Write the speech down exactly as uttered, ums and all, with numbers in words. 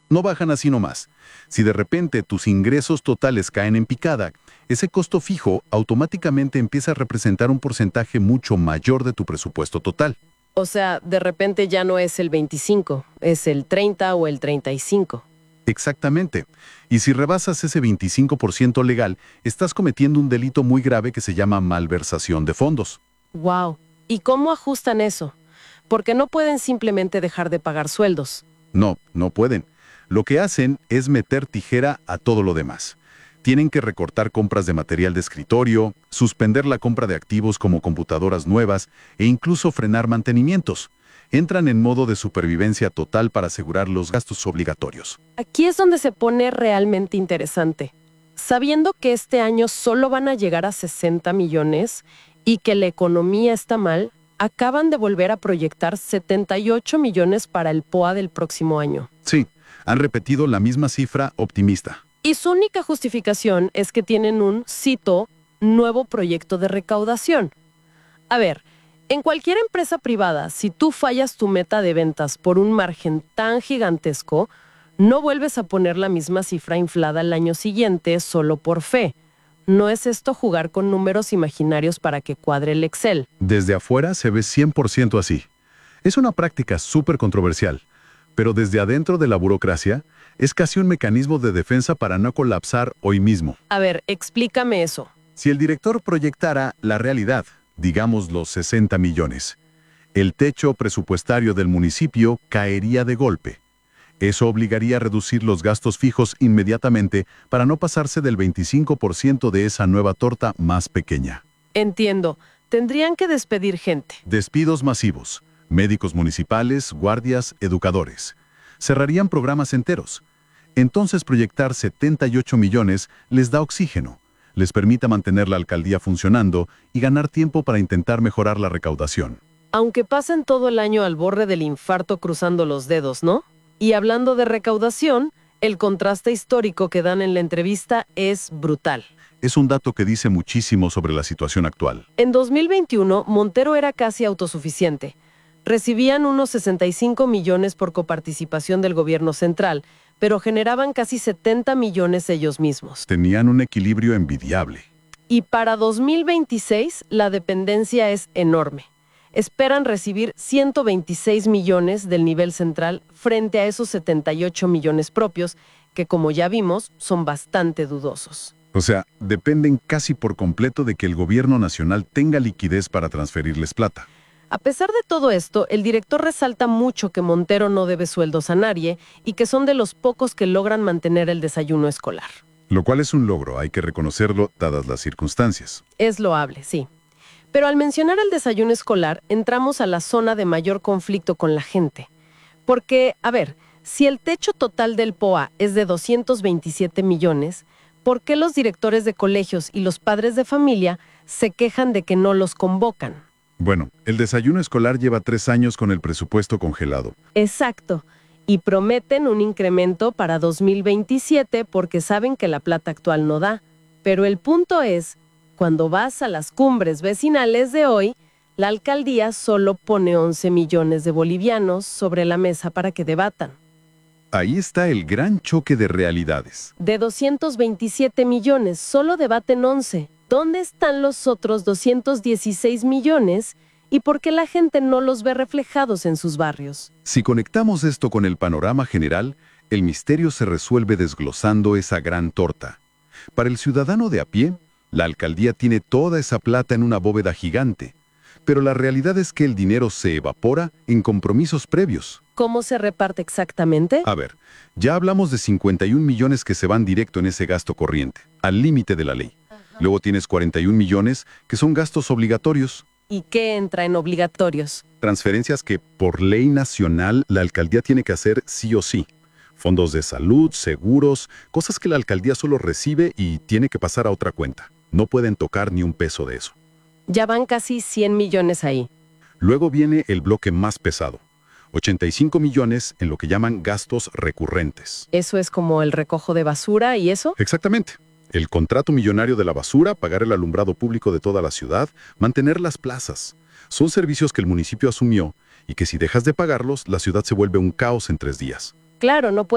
No bajan así nomás. Si de repente tus ingresos totales caen en picada, ese costo fijo automáticamente empieza a representar un porcentaje mucho mayor de tu presupuesto total. O sea, de repente ya no es el veinticinco, es el treinta o el treinta y cinco. Exactamente. Y si rebasas ese veinticinco por ciento legal, estás cometiendo un delito muy grave que se llama malversación de fondos. Wow. ¿Y cómo ajustan eso? Porque no pueden simplemente dejar de pagar sueldos. No, no pueden. Lo que hacen es meter tijera a todo lo demás. Tienen que recortar compras de material de escritorio, suspender la compra de activos como computadoras nuevas e incluso frenar mantenimientos. Entran en modo de supervivencia total para asegurar los gastos obligatorios. Aquí es donde se pone realmente interesante. Sabiendo que este año solo van a llegar a sesenta millones y que la economía está mal, acaban de volver a proyectar setenta y ocho millones para el P O A del próximo año. Sí, han repetido la misma cifra optimista. Y su única justificación es que tienen un, cito, nuevo proyecto de recaudación. A ver, en cualquier empresa privada, si tú fallas tu meta de ventas por un margen tan gigantesco, no vuelves a poner la misma cifra inflada el año siguiente solo por fe. ¿No es esto jugar con números imaginarios para que cuadre el Excel? Desde afuera se ve cien por ciento así. Es una práctica súper controversial, pero desde adentro de la burocracia es casi un mecanismo de defensa para no colapsar hoy mismo. A ver, explícame eso. Si el director proyectara la realidad, digamos los sesenta millones, el techo presupuestario del municipio caería de golpe. Eso obligaría a reducir los gastos fijos inmediatamente para no pasarse del veinticinco por ciento de esa nueva torta más pequeña. Entiendo. Tendrían que despedir gente. Despidos masivos. Médicos municipales, guardias, educadores. Cerrarían programas enteros. Entonces proyectar setenta y ocho millones les da oxígeno, les permite mantener la alcaldía funcionando y ganar tiempo para intentar mejorar la recaudación. Aunque pasen todo el año al borde del infarto cruzando los dedos, ¿no? Y hablando de recaudación, el contraste histórico que dan en la entrevista es brutal. Es un dato que dice muchísimo sobre la situación actual. En dos mil veintiuno, Montero era casi autosuficiente. Recibían unos sesenta y cinco millones por coparticipación del gobierno central, pero generaban casi setenta millones ellos mismos. Tenían un equilibrio envidiable. Y para dos mil veintiséis, la dependencia es enorme. Esperan recibir ciento veintiséis millones del nivel central frente a esos setenta y ocho millones propios, que como ya vimos, son bastante dudosos. O sea, dependen casi por completo de que el gobierno nacional tenga liquidez para transferirles plata. A pesar de todo esto, el director resalta mucho que Montero no debe sueldos a nadie y que son de los pocos que logran mantener el desayuno escolar. Lo cual es un logro, hay que reconocerlo, dadas las circunstancias. Es loable, sí. Pero al mencionar el desayuno escolar, entramos a la zona de mayor conflicto con la gente. Porque, a ver, si el techo total del P O A es de doscientos veintisiete millones, ¿por qué los directores de colegios y los padres de familia se quejan de que no los convocan? Bueno, el desayuno escolar lleva tres años con el presupuesto congelado. Exacto. Y prometen un incremento para dos mil veintisiete porque saben que la plata actual no da. Pero el punto es, cuando vas a las cumbres vecinales de hoy, la alcaldía solo pone once millones de bolivianos sobre la mesa para que debatan. Ahí está el gran choque de realidades. De doscientos veintisiete millones, solo debaten once. ¿Dónde están los otros doscientos dieciséis millones? ¿Y por qué la gente no los ve reflejados en sus barrios? Si conectamos esto con el panorama general, el misterio se resuelve desglosando esa gran torta. Para el ciudadano de a pie, la alcaldía tiene toda esa plata en una bóveda gigante. Pero la realidad es que el dinero se evapora en compromisos previos. ¿Cómo se reparte exactamente? A ver, ya hablamos de cincuenta y un millones que se van directo en ese gasto corriente, al límite de la ley. Luego tienes cuarenta y un millones que son gastos obligatorios. ¿Y qué entra en obligatorios? Transferencias que por ley nacional la alcaldía tiene que hacer sí o sí. Fondos de salud, seguros, cosas que la alcaldía solo recibe y tiene que pasar a otra cuenta. No pueden tocar ni un peso de eso. Ya van casi cien millones ahí. Luego viene el bloque más pesado. ochenta y cinco millones en lo que llaman gastos recurrentes. ¿Eso es como el recojo de basura y eso? Exactamente. El contrato millonario de la basura, pagar el alumbrado público de toda la ciudad, mantener las plazas. Son servicios que el municipio asumió y que si dejas de pagarlos, la ciudad se vuelve un caos en tres días. Claro, no puede